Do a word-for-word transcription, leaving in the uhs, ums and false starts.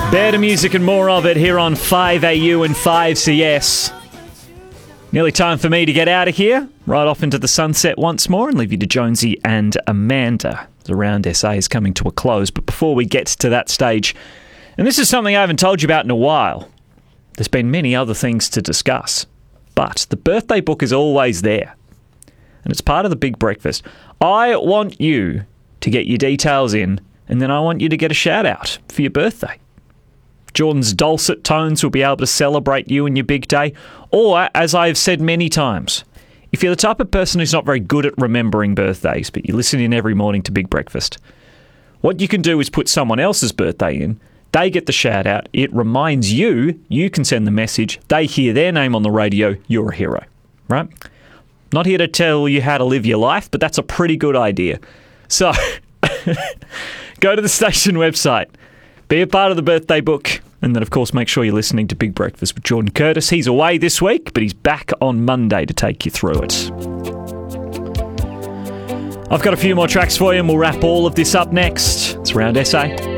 Better music and more of it here on five A U and five C S. Nearly time for me to get out of here, right off into the sunset once more, and leave you to Jonesy and Amanda. The Round S A is coming to a close, but before we get to that stage, and this is something I haven't told you about in a while, there's been many other things to discuss, but the birthday book is always there, and it's part of the big breakfast. I want you to get your details in, and then I want you to get a shout out for your birthday. Jordan's dulcet tones will be able to celebrate you and your big day. Or, as I've said many times, if you're the type of person who's not very good at remembering birthdays, but you listen in every morning to Big Breakfast, what you can do is put someone else's birthday in. They get the shout out. It reminds you. You can send the message. They hear their name on the radio. You're a hero, right? Not here to tell you how to live your life, but that's a pretty good idea. So, go to the station website. Be a part of the birthday book. And then, of course, make sure you're listening to Big Breakfast with Jordan Curtis. He's away this week, but he's back on Monday to take you through it. I've got a few more tracks for you, and we'll wrap all of this up next. It's Round S A.